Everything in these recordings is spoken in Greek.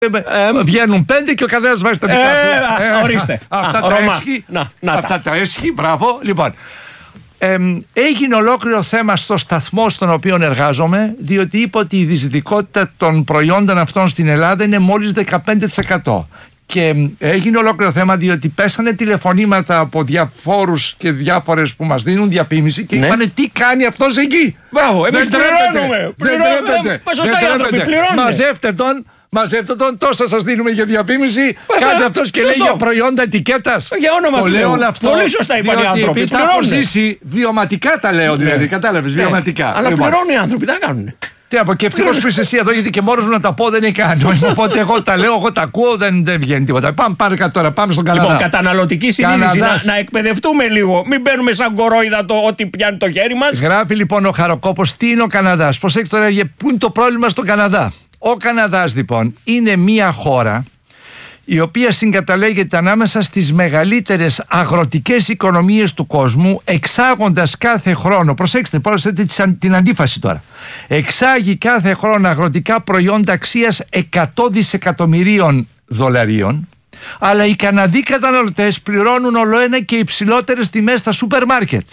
Βγαίνουν 5 και ο καθένας βάζει τα δικά του. Ορίστε. Αυτά τα έσχη, μπράβο. Λοιπόν, έγινε ολόκληρο θέμα στο σταθμό στον οποίο εργάζομαι, διότι είπα ότι η διζητικότητα των προϊόντων αυτών στην Ελλάδα είναι μόλις 15%. Και έγινε ολόκληρο θέμα διότι πέσανε τηλεφωνήματα από διαφόρους και διάφορες που μας δίνουν διαφήμιση και είπανε τι κάνει αυτός εκεί. Μπράβο, εμείς πληρώνουμε. Σωστά οι άνθρωποι πληρώνουν. Μαζεύτε τον, τόσα σας δίνουμε για διαφήμιση. Κάτι αυτός και λέει για προϊόντα ετικέτας. Για όνομα του Θεού. Πολύ σωστά είπαν οι άνθρωποι. Τα έχω ζήσει βιωματικά, τα λέω δηλαδή. Κατάλαβες, βιωματικά. Αλλά πληρώνουν οι άνθρωποι, τι να κάνουν. Τι από και ευτυχώς που είσαι εσύ εδώ, γιατί και μόνος μου να τα πω δεν έχει κανένα νόημα. Οπότε εγώ τα λέω, εγώ τα ακούω, δεν βγαίνει τίποτα. Πάμε τώρα, πάμε στον Καναδά. Λοιπόν, καταναλωτική συνείδηση, να εκπαιδευτούμε λίγο. Μην μπαίνουμε σαν κορόιδα το ότι πιάνει το χέρι μας. Γράφει λοιπόν ο Χαροκόπος τι είναι ο Καναδάς. Προσέξτε τώρα, πού είναι το πρόβλημα στον Καναδά. Ο Καναδάς λοιπόν είναι μια χώρα η οποία συγκαταλέγεται ανάμεσα στις μεγαλύτερες αγροτικές οικονομίες του κόσμου, εξάγοντας κάθε χρόνο, προσέξτε την αντίφαση τώρα, εξάγει κάθε χρόνο αγροτικά προϊόντα αξίας 100 δισεκατομμυρίων δολαρίων, αλλά οι Καναδοί καταναλωτές πληρώνουν ολοένα και υψηλότερες τιμές στα σούπερ μάρκετ.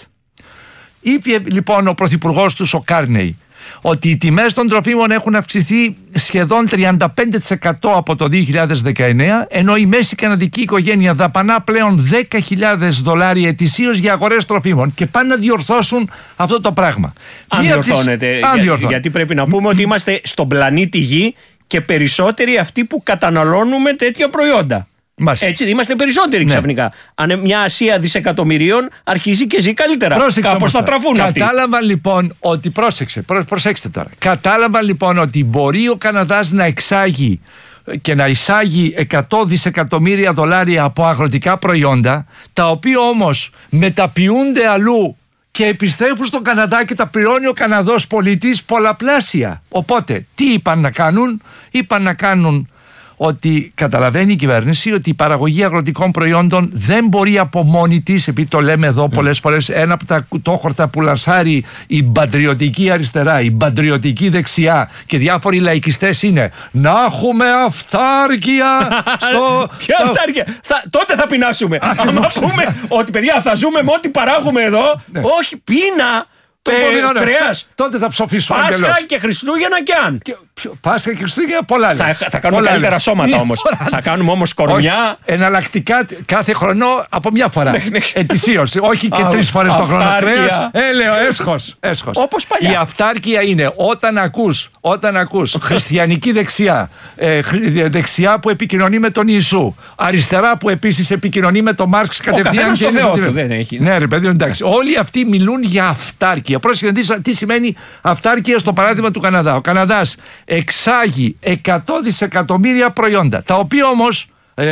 Είπε λοιπόν ο πρωθυπουργός τους, ο Κάρνεϊ, ότι οι τιμές των τροφίμων έχουν αυξηθεί σχεδόν 35% από το 2019, ενώ η μέση καναδική οικογένεια δαπανά πλέον $10,000 ετησίως για αγορές τροφίμων και πάνε να διορθώσουν αυτό το πράγμα. Αν διορθώνεται, γιατί πρέπει να πούμε ότι είμαστε στον πλανήτη Γη και περισσότεροι αυτοί που καταναλώνουμε τέτοια προϊόντα. Μάλιστα. Έτσι είμαστε περισσότεροι ξαφνικά. Αν μια Ασία δισεκατομμυρίων αρχίζει και ζει καλύτερα. Κάπως θα τραφούν αυτοί. Κατάλαβα λοιπόν ότι. Προσέξτε τώρα. Κατάλαβα λοιπόν ότι μπορεί ο Καναδάς να εξάγει και να εισάγει 100 δισεκατομμύρια δολάρια από αγροτικά προϊόντα, τα οποία όμως μεταποιούνται αλλού και επιστρέφουν στον Καναδά και τα πληρώνει ο Καναδός πολίτης πολλαπλάσια. Οπότε τι είπαν να κάνουν ότι καταλαβαίνει η κυβέρνηση ότι η παραγωγή αγροτικών προϊόντων δεν μπορεί από μόνη της, επειδή το λέμε εδώ πολλές φορές, ένα από τα κουτόχορτα που λανσάρει η μπαντριωτική αριστερά, η μπαντριωτική δεξιά και διάφοροι λαϊκιστές είναι να έχουμε αυτάρκεια στο... Ποια αυτάρκεια? Τότε θα πεινάσουμε. Αν πούμε ότι παιδιά θα ζούμε με ό,τι παράγουμε εδώ, όχι πείνα. Κρέας. Τότε θα ψοφήσουμε. Πάσχα και Χριστούγεννα και αν. Πάσχα και Χριστούγεννα πολλά λες. Θα κάνουμε καλύτερα σώματα όμως. Θα κάνουμε όμως κορμιά. Εναλλακτικά κάθε χρονό από μια φορά. Ετησίως. Όχι και 3 φορές το χρόνο. Κρέας. Λέω έσχος. Όπως παλιά. Η αυτάρκεια είναι όταν ακούς χριστιανική δεξιά, δεξιά που επικοινωνεί με τον Ιησού, αριστερά που επίσης επικοινωνεί με τον Μάρξ κατευθείαν και δεν έχει. Ναι, ρε παιδί, εντάξει. Όλοι αυτοί μιλούν για αυτάρκεια. Πρόσεχε τι σημαίνει αυτάρκεια στο παράδειγμα του Καναδά. Ο Καναδάς εξάγει 100 δισεκατομμύρια προϊόντα, τα οποία όμως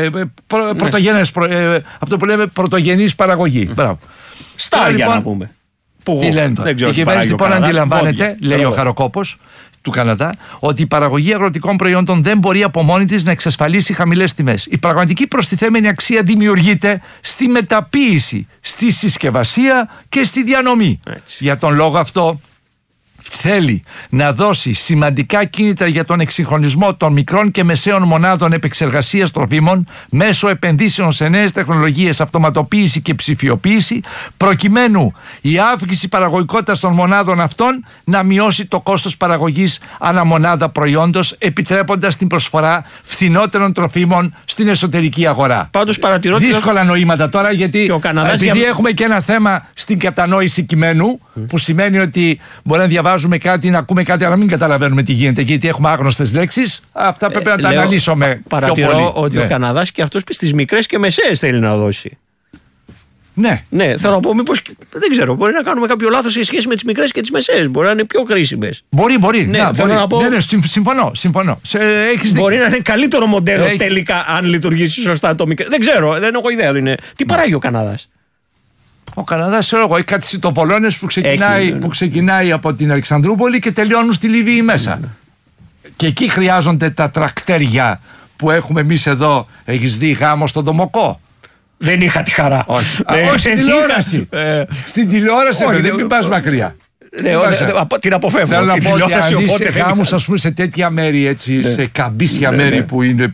αυτό που λέμε πρωτογενής παραγωγή. Στάρια να πούμε. Τι λένε τώρα. Η κυβέρνηση λοιπόν αντιλαμβάνεται, λέει ο Χαροκόπος του Καναδά, ότι η παραγωγή αγροτικών προϊόντων δεν μπορεί από μόνη της να εξασφαλίσει χαμηλές τιμές. Η πραγματική προστιθέμενη αξία δημιουργείται στη μεταποίηση, στη συσκευασία και στη διανομή. Έτσι. Για τον λόγο αυτό θέλει να δώσει σημαντικά κίνητρα για τον εξυγχρονισμό των μικρών και μεσαίων μονάδων επεξεργασίας τροφίμων μέσω επενδύσεων σε νέες τεχνολογίες, αυτοματοποίηση και ψηφιοποίηση, προκειμένου η αύξηση παραγωγικότητας των μονάδων αυτών να μειώσει το κόστος παραγωγής ανά μονάδα προϊόντος, επιτρέποντας την προσφορά φθηνότερων τροφίμων στην εσωτερική αγορά. Πάντως παρατηρώ δύσκολα νοήματα τώρα, γιατί επειδή έχουμε και ένα θέμα στην κατανόηση κειμένου, που σημαίνει ότι μπορεί να διαβάζουμε κάτι, να ακούμε κάτι, αλλά μην καταλαβαίνουμε τι γίνεται, γιατί έχουμε άγνωστες λέξεις. Αυτά πρέπει να τα αναλύσουμε. Παρατηρώ ότι ο Καναδάς και αυτός στις μικρές και μεσαίες θέλει να δώσει. Ναι. Θέλω να πω, μήπως δεν ξέρω, μπορεί να κάνουμε κάποιο λάθος σε σχέση με τις μικρές και τις μεσαίες. Μπορεί να είναι πιο χρήσιμες. Μπορεί. Ναι, συμφωνώ. Μπορεί να είναι καλύτερο μοντέλο τελικά, αν λειτουργήσει σωστά το μικρό. Δεν ξέρω, δεν έχω ιδέα. Τι παράγει ο Καναδάς? Ο Καναδάς, έχει κάτι σιτοβολώνες που ξεκινάει από την Αλεξανδρούπολη και τελειώνουν στη Λιβύη μέσα. Και εκεί χρειάζονται τα τρακτέρια που έχουμε εμείς εδώ. Έχεις δει γάμο στον Τομοκό? Δεν είχα τη χαρά. Όχι, στην τηλεόραση. Στην τηλεόραση, δεν μην πας μακριά. Την αποφεύγω. Θέλω να πω ότι αν είσαι γάμους, ας πούμε, σε τέτοια μέρη, έτσι, σε καμπίσια μέρη που είναι